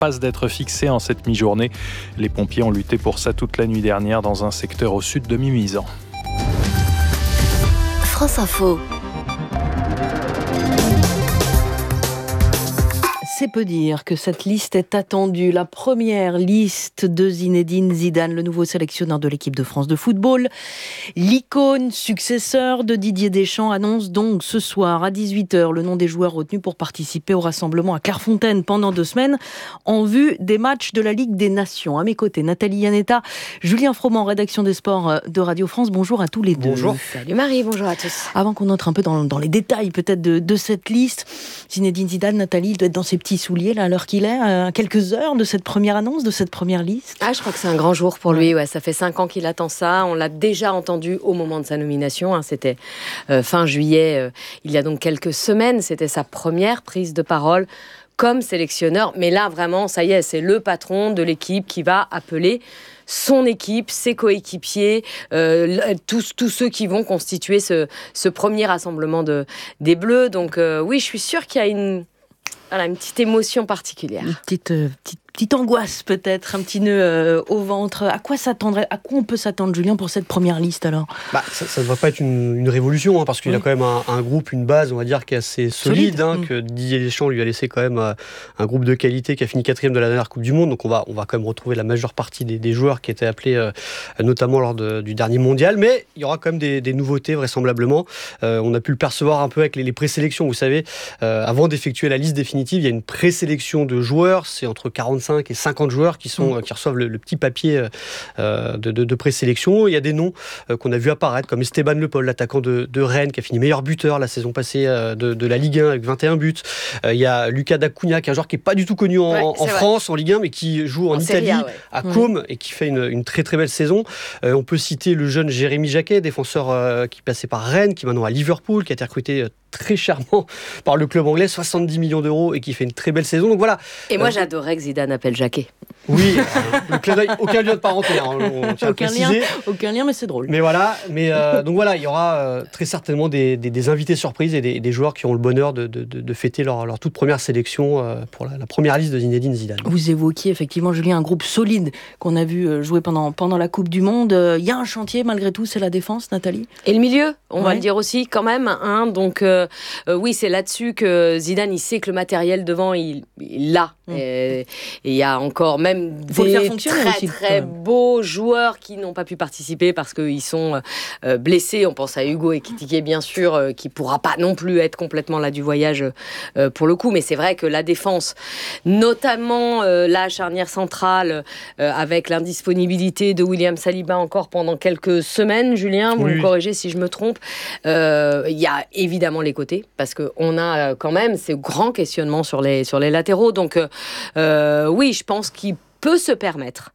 passe d'être fixé en cette mi-journée. Les pompiers ont lutté pour ça toute la nuit dernière dans un secteur au sud de Mimizan. France Info. C'est peu dire que cette liste est attendue. La première liste de Zinedine Zidane, le nouveau sélectionneur de l'équipe de France de football. L'icône successeur de Didier Deschamps annonce donc ce soir à 18h le nom des joueurs retenus pour participer au rassemblement à Clairefontaine pendant 2 semaines en vue des matchs de la Ligue des Nations. À mes côtés, Nathalie Yanetta, Julien Froment, rédaction des sports de Radio France. Bonjour à tous les deux. Bonjour. Salut Marie, bonjour à tous. Avant qu'on entre un peu dans les détails peut-être de cette liste, Zinedine Zidane, Nathalie, il doit être dans ses petits souliers là, à l'heure qu'il est, à quelques heures de cette première annonce, de cette première liste. Je crois que c'est un grand jour pour lui. Ouais, ça fait 5 ans qu'il attend ça. On l'a déjà entendu au moment de sa nomination. C'était fin juillet, il y a donc quelques semaines. C'était sa première prise de parole comme sélectionneur. Mais là, vraiment, ça y est, c'est le patron de l'équipe qui va appeler son équipe, ses coéquipiers, tous ceux qui vont constituer ce premier rassemblement des Bleus. Donc oui, je suis sûre qu'il y a une petite émotion particulière. Une petite angoisse peut-être, un petit nœud au ventre. À quoi on peut s'attendre, Julien, pour cette première liste alors ? Ça ne devrait pas être une révolution, parce qu'il y a quand même un groupe, une base, on va dire, qui est assez solide. Que Didier Deschamps lui a laissé quand même un groupe de qualité qui a fini 4e de la dernière Coupe du Monde. Donc on va quand même retrouver la majeure partie des joueurs qui étaient appelés notamment lors du dernier mondial. Mais il y aura quand même des nouveautés vraisemblablement. On a pu le percevoir un peu avec les présélections. Vous savez, avant d'effectuer la liste définitive, il y a une présélection de joueurs. C'est entre 45 et 50 joueurs qui reçoivent le petit papier de présélection. Il y a des noms qu'on a vu apparaître, comme Esteban Le Paul, l'attaquant de Rennes, qui a fini meilleur buteur la saison passée de la Ligue 1 avec 21 buts. Il y a Lucas Dacunia, qui est un joueur qui n'est pas du tout connu en France, en Ligue 1, mais qui joue en Italie, à Côme, et qui fait une très très belle saison. On peut citer le jeune Jérémy Jacquet, défenseur qui passait par Rennes, qui est maintenant à Liverpool, qui a été recruté très chèrement par le club anglais, 70 millions d'euros, et qui fait une très belle saison. Donc voilà. Et moi, j'adorais que Zidane appelle Jacquet. Oui, le clin d'œil, aucun lien de parenté, on tient à préciser. Aucun lien, mais c'est drôle. Mais voilà, donc voilà, il y aura très certainement des invités surprises et des joueurs qui ont le bonheur de fêter leur toute première sélection pour la première liste de Zinedine Zidane. Vous évoquiez effectivement, Julien, un groupe solide qu'on a vu jouer pendant la Coupe du Monde. Il y a un chantier, malgré tout, c'est la défense, Nathalie ? Et le milieu, on va le dire aussi quand même. Donc oui, c'est là-dessus que Zidane, il sait que le matériel devant, il l'a. Et il y a encore même des très beaux joueurs qui n'ont pas pu participer parce qu'ils sont blessés. On pense à Hugo Ekitike, bien sûr, qui ne pourra pas non plus être complètement là du voyage pour le coup. Mais c'est vrai que la défense, notamment la charnière centrale, avec l'indisponibilité de William Saliba encore pendant quelques semaines, Julien, vous me corrigez si je me trompe, il y a évidemment les côtés, parce qu'on a quand même ces grands questionnements sur les latéraux. Donc oui, je pense qu'il peut se permettre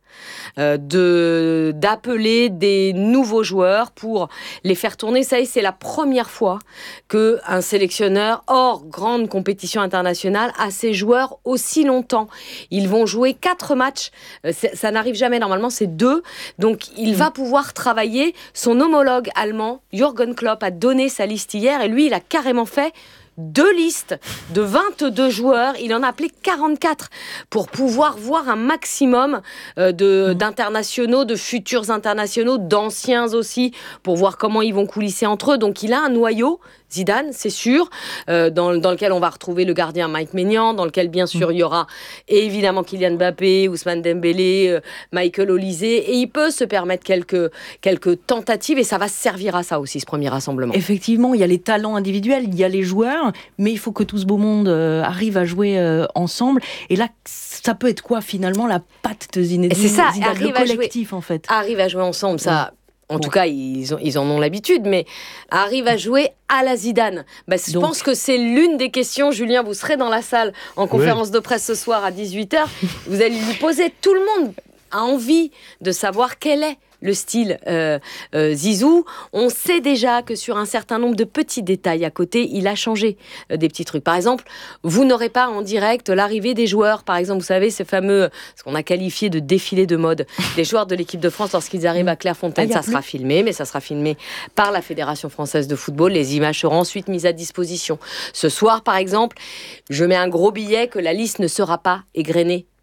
d'appeler des nouveaux joueurs pour les faire tourner. Ça y est, c'est la première fois qu'un sélectionneur, hors grande compétition internationale, a ses joueurs aussi longtemps. Ils vont jouer 4 matchs. Ça n'arrive jamais, normalement, c'est 2. Donc, il va pouvoir travailler. Son homologue allemand, Jürgen Klopp, a donné sa liste hier et lui, il a carrément fait 2 listes de 22 joueurs. Il en a appelé 44 pour pouvoir voir un maximum d'internationaux, de futurs internationaux, d'anciens aussi, pour voir comment ils vont coulisser entre eux. Donc il a un noyau, Zidane, c'est sûr, dans lequel on va retrouver le gardien Mike Maignan, dans lequel bien sûr il y aura évidemment Kylian Mbappé, Ousmane Dembélé, Michael Olise, et il peut se permettre quelques tentatives, et ça va servir à ça aussi, ce premier rassemblement. Effectivement, il y a les talents individuels, il y a les joueurs, mais il faut que tout ce beau monde arrive à jouer ensemble. Et là, ça peut être quoi finalement la patte de Zinedine Zidane, le collectif en fait. Arrive à jouer ensemble, ça. En tout cas, ils en ont l'habitude, mais arrive à jouer à la Zidane. Je pense que c'est l'une des questions. Julien, vous serez dans la salle en conférence de presse ce soir à 18h. Vous allez lui poser. Tout le monde a envie de savoir quel est le style Zizou. On sait déjà que sur un certain nombre de petits détails à côté, il a changé des petits trucs. Par exemple, vous n'aurez pas en direct l'arrivée des joueurs. Par exemple, vous savez, ce qu'on a qualifié de défilé de mode des joueurs de l'équipe de France lorsqu'ils arrivent à Clairefontaine. Ça sera filmé, mais ça sera filmé par la Fédération française de football. Les images seront ensuite mises à disposition. Ce soir, par exemple, je mets un gros billet que la liste ne sera pas égrenée